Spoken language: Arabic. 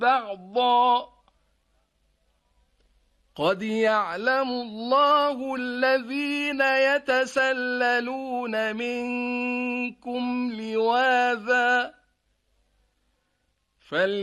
بَعْضًا ۚ قَدْ يَعْلَمُ اللَّهُ الَّذِينَ يَتَسَلَّلُونَ مِنكُمْ لِوَاذًا